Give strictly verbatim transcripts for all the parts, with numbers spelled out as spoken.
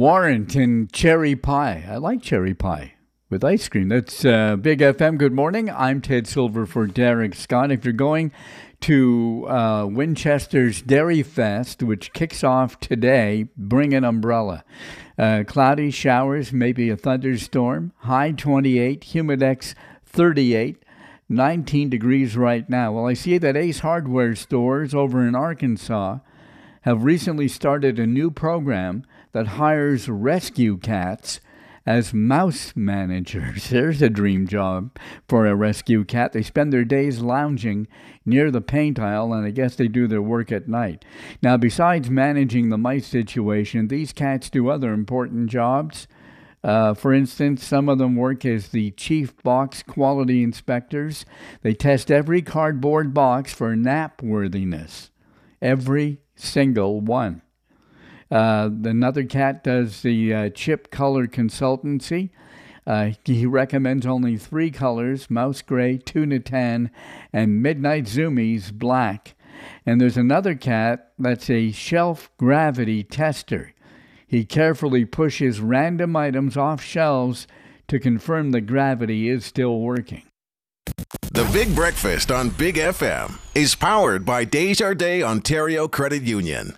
Warrington cherry pie. I like cherry pie with ice cream. That's uh, Big F M. Good morning. I'm Ted Silver for Derek Scott. If you're going to uh, Winchester's Dairy Fest, which kicks off today, bring an umbrella. Uh, cloudy showers, maybe a thunderstorm. High twenty-eight, humidex thirty-eight, nineteen degrees right now. Well, I see that Ace Hardware stores over in Arkansas have recently started a new program that hires rescue cats as mouse managers. There's a dream job for a rescue cat. They spend their days lounging near the paint aisle, and I guess they do their work at night. Now, besides managing the mice situation, these cats do other important jobs. Uh, for instance, some of them work as the chief box quality inspectors. They test every cardboard box for nap worthiness. Every single one. Uh, another cat does the uh, chip color consultancy. Uh, he recommends only three colors: mouse gray, tuna tan, and midnight zoomies black. And there's another cat that's a shelf gravity tester. He carefully pushes random items off shelves to confirm the gravity is still working. The Big Breakfast on Big F M is powered by Desjardins Ontario Credit Union.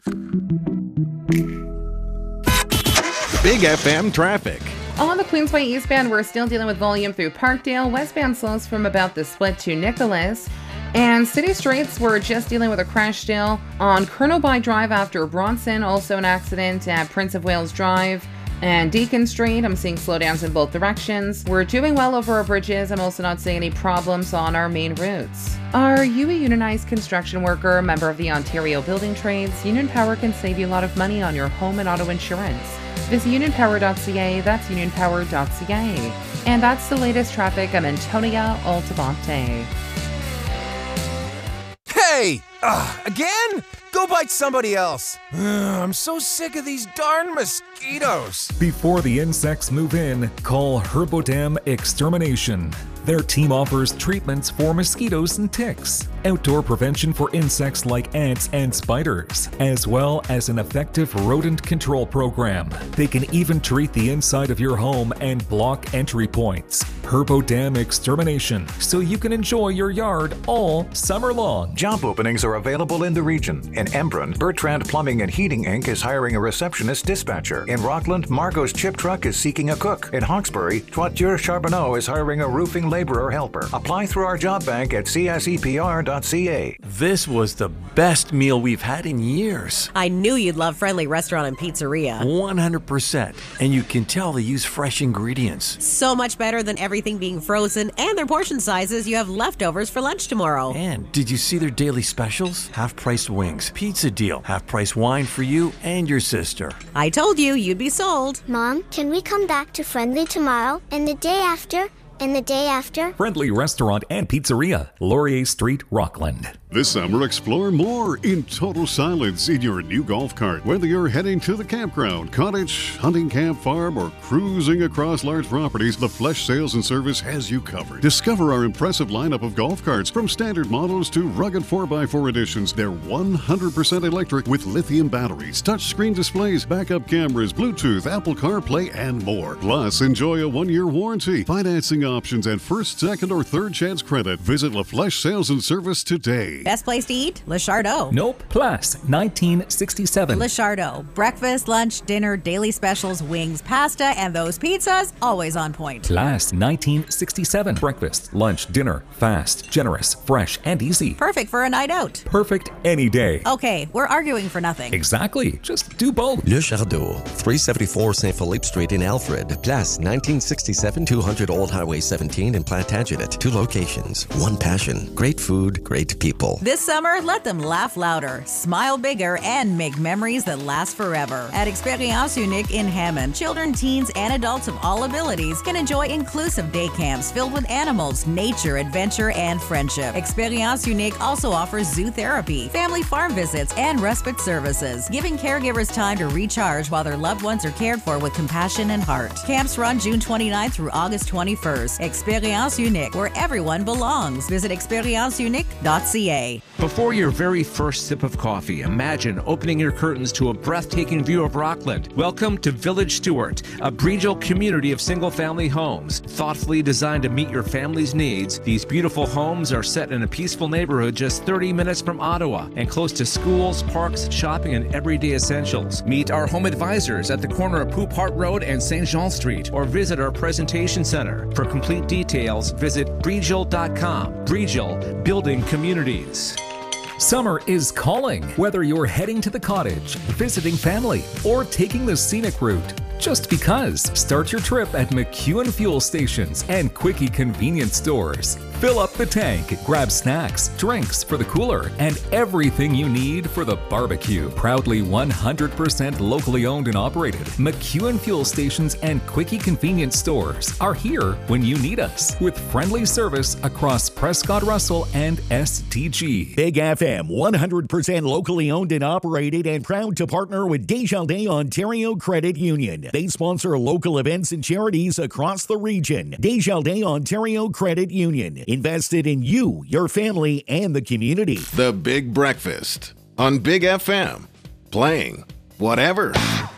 Big F M traffic. On the Queensway eastbound, we're still dealing with volume through Parkdale. Westbound slows from about the split to Nicholas. And city streets, we're just dealing with a crash still on Colonel By Drive after Bronson. Also an accident at Prince of Wales Drive and Deacon Street. I'm seeing slowdowns in both directions. We're doing well over our bridges. I'm also not seeing any problems on our main routes. Are you a unionized construction worker, member of the Ontario Building Trades? Union Power can save you a lot of money on your home and auto insurance. Visit union power dot c a. That's union power dot c a. And that's the latest traffic. I'm Antonia Altavante. Hey! Ugh, again? Go bite somebody else. Ugh, I'm so sick of these darn mosquitoes. Before the insects move in, call Herbodam Extermination. Their team offers treatments for mosquitoes and ticks, outdoor prevention for insects like ants and spiders, as well as an effective rodent control program. They can even treat the inside of your home and block entry points. Herbodam Extermination, so you can enjoy your yard all summer long. Job openings are available in the region. In Embrun, Bertrand Plumbing and Heating Incorporated is hiring a receptionist dispatcher. In Rockland, Margot's Chip Truck is seeking a cook. In Hawkesbury, Toiture Charbonneau is hiring a roofing laborer helper. Apply through our job bank at c s e p r dot c a. This was the best meal we've had in years. I knew you'd love Friendly Restaurant and Pizzeria. one hundred percent. And you can tell they use fresh ingredients. So much better than everything being frozen, and their portion sizes, you have leftovers for lunch tomorrow. And did you see their daily specials? Half-priced wings, pizza deal, half-price wine for you and your sister. I told you you'd be sold. Mom, can we come back to Friendly tomorrow and the day after? And the day after? Friendly Restaurant and Pizzeria, Laurier Street, Rockland. This summer, explore more in total silence in your new golf cart. Whether you're heading to the campground, cottage, hunting camp, farm, or cruising across large properties, the Flesh Sales and Service has you covered. Discover our impressive lineup of golf carts, from standard models to rugged four by four editions. They're one hundred percent electric with lithium batteries, touchscreen displays, backup cameras, Bluetooth, Apple CarPlay, and more. Plus, enjoy a one-year warranty, financing options, and first, second, or third chance credit. Visit La Flesh Sales and Service today. Best place to eat? Le Chardot. Nope. Plus, nineteen sixty-seven. Le Chardot. Breakfast, lunch, dinner, daily specials, wings, pasta, and those pizzas, always on point. Plus, nineteen sixty-seven. Breakfast, lunch, dinner, fast, generous, fresh, and easy. Perfect for a night out. Perfect any day. Okay, we're arguing for nothing. Exactly. Just do both. Le Chardot, three seventy-four Saint Philippe Street in Alfred. Place, nineteen sixty-seven, two hundred Old Highway seventeen in Plantagenet. Two locations, one passion. Great food, great people. This summer, let them laugh louder, smile bigger, and make memories that last forever. At Experience Unique in Hammond, children, teens, and adults of all abilities can enjoy inclusive day camps filled with animals, nature, adventure, and friendship. Experience Unique also offers zoo therapy, family farm visits, and respite services, giving caregivers time to recharge while their loved ones are cared for with compassion and heart. Camps run June twenty-ninth through August twenty-first. Experience Unique, where everyone belongs. Visit experience unique dot c a. Before your very first sip of coffee, imagine opening your curtains to a breathtaking view of Rockland. Welcome to Village Stewart, a Breedgel community of single-family homes. Thoughtfully designed to meet your family's needs, these beautiful homes are set in a peaceful neighborhood just thirty minutes from Ottawa and close to schools, parks, shopping, and everyday essentials. Meet our home advisors at the corner of Poop Hart Road and Saint Jean Street, or visit our presentation center. For complete details, visit breedgel dot com. Breedgel, building communities. Summer is calling. Whether you're heading to the cottage, visiting family, or taking the scenic route, just because. Start your trip at McEwen Fuel Stations and Quickie Convenience Stores. Fill up the tank, grab snacks, drinks for the cooler, and everything you need for the barbecue. Proudly one hundred percent locally owned and operated, McEwen Fuel Stations and Quickie Convenience Stores are here when you need us, with friendly service across Prescott Russell and S T G. Big F M, one hundred percent locally owned and operated, and proud to partner with Desjardins Ontario Credit Union. They sponsor local events and charities across the region. Desjardins Ontario Credit Union. Invested in you, your family, and the community. The Big Breakfast on Big F M. Playing whatever.